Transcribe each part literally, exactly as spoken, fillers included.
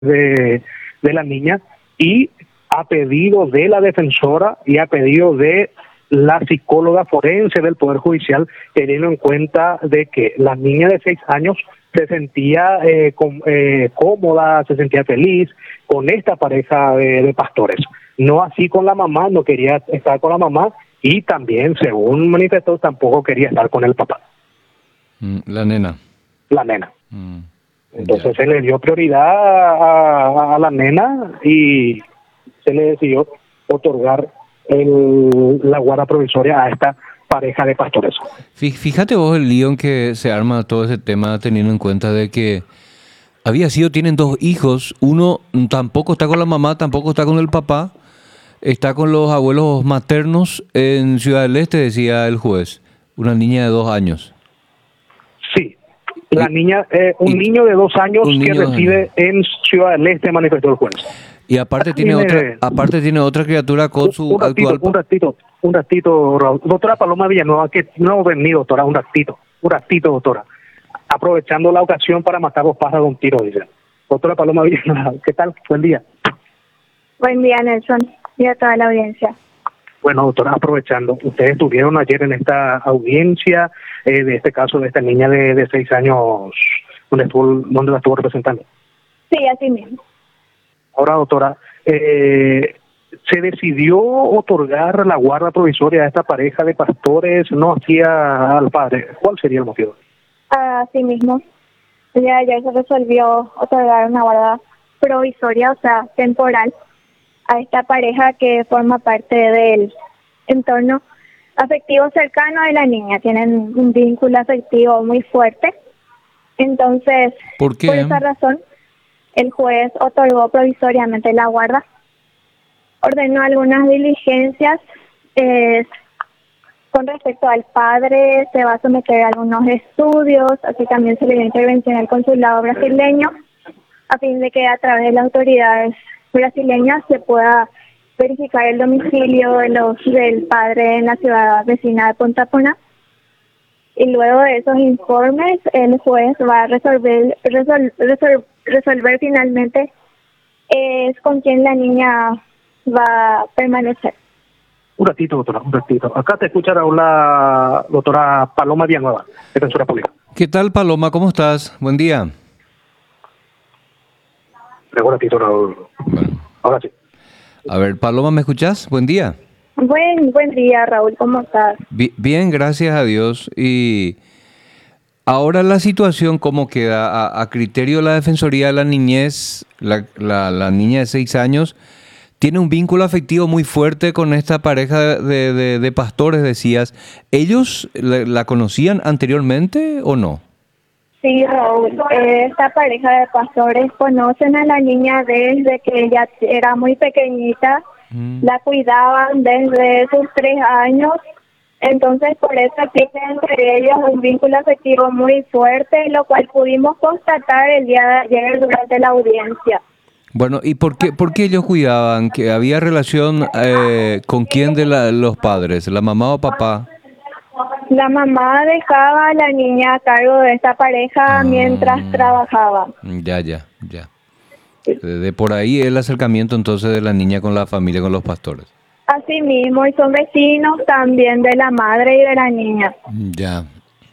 de, de la niña, y a pedido de la defensora y a pedido de la psicóloga forense del Poder Judicial, teniendo en cuenta de que la niña de seis años se sentía eh, com, eh, cómoda, se sentía feliz con esta pareja de, de pastores. No así con la mamá, no quería estar con la mamá, y también, según manifestó, tampoco quería estar con el papá. Mm, la nena. La nena. Mm, Entonces ya. se le dio prioridad a, a la nena y se le decidió otorgar el, la guarda provisoria a esta pareja de pastores. Fí- Fíjate vos el lío en que se arma todo ese tema, teniendo en cuenta de que había sido, tienen dos hijos, uno tampoco está con la mamá, tampoco está con el papá, está con los abuelos maternos en Ciudad del Este, decía el juez, una niña de dos años. Sí, la Y- niña, eh, un y- niño de dos años un que niño de dos reside años. en Ciudad del Este, manifestó el juez. Y aparte tiene Tiene otra, aparte tiene otra criatura con un, su un ratito, actual... un pa- ratito, un ratito, Raúl. Doctora Paloma Villanueva, que no ha venido, doctora, un ratito, un ratito, doctora. Aprovechando la ocasión para matar los pájaros de un tiro, dice. Doctora Paloma Villanueva, ¿qué tal? Buen día. Buen día, Nelson, y a toda la audiencia. Bueno, doctora, aprovechando, ustedes estuvieron ayer en esta audiencia eh, de este caso de esta niña de, de seis años, donde, estuvo, donde la estuvo representando. Sí, así mismo. Ahora, doctora, eh, se decidió otorgar la guarda provisoria a esta pareja de pastores, no hacía al padre. ¿Cuál sería el motivo? Así mismo. El día de ayer se resolvió otorgar una guarda provisoria, o sea, temporal, a esta pareja que forma parte del entorno afectivo cercano de la niña. Tienen un vínculo afectivo muy fuerte. Entonces, ¿Por qué? por esa razón, el juez otorgó provisoriamente la guarda, ordenó algunas diligencias eh, con respecto al padre, se va a someter a algunos estudios, así también se le dio intervención al consulado brasileño, a fin de que a través de las autoridades brasileñas se pueda verificar el domicilio de los, del padre en la ciudad vecina de Punta Puna. Y luego de esos informes, el juez va a resolver, resol, resol, resolver finalmente es con quién la niña va a permanecer. Un ratito, doctora, un ratito. Acá te escucha la doctora Paloma Villanueva, defensora pública. ¿Qué tal, Paloma? ¿Cómo estás? Buen día. Un ratito, Raúl. Bueno. Ahora sí. A ver, Paloma, ¿me escuchás? Buen día. Buen, buen día, Raúl, ¿cómo estás? Bi- Bien, gracias a Dios. Y ahora la situación, ¿cómo queda? A, a criterio de la Defensoría de la Niñez, la, la, la niña de seis años tiene un vínculo afectivo muy fuerte con esta pareja de, de, de pastores, decías. ¿Ellos la, la conocían anteriormente o no? Sí, Raúl, eh, esta pareja de pastores conocen a la niña desde que ella era muy pequeñita, mm. la cuidaban desde sus tres años, entonces por eso tienen entre ellos un vínculo afectivo muy fuerte, lo cual pudimos constatar el día de ayer durante la audiencia. Bueno, ¿y por qué, por qué ellos cuidaban? ¿Que había relación eh, con quién de la, los padres, la mamá o papá? La mamá dejaba a la niña a cargo de esta pareja ah, mientras trabajaba. Ya, ya, ya. De por ahí el acercamiento entonces de la niña con la familia, con los pastores. Así mismo, y son vecinos también de la madre y de la niña. Ya.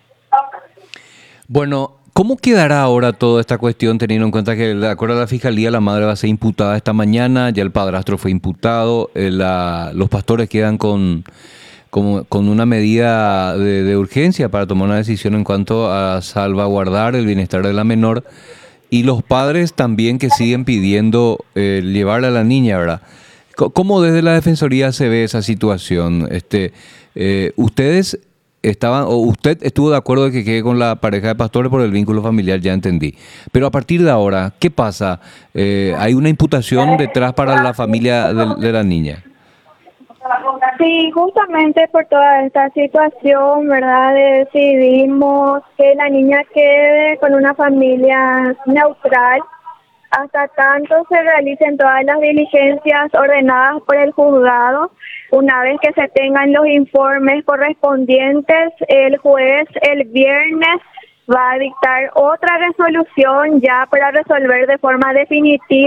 Bueno, ¿cómo quedará ahora toda esta cuestión teniendo en cuenta que de acuerdo a la Fiscalía la madre va a ser imputada esta mañana, ya el padrastro fue imputado, eh, la, los pastores quedan con... Como, con una medida de, de urgencia para tomar una decisión en cuanto a salvaguardar el bienestar de la menor, y los padres también que siguen pidiendo eh, llevar a la niña, ¿verdad? ¿Cómo desde la Defensoría se ve esa situación? Este, eh, ¿Ustedes estaban, o usted estuvo de acuerdo de que quede con la pareja de pastores por el vínculo familiar? Ya entendí. Pero a partir de ahora, ¿qué pasa? Eh, ¿hay una imputación detrás para la familia de, de la niña? Sí, justamente por toda esta situación, ¿verdad? Decidimos que la niña quede con una familia neutral hasta tanto se realicen todas las diligencias ordenadas por el juzgado. Una vez que se tengan los informes correspondientes, el juez el viernes va a dictar otra resolución ya para resolver de forma definitiva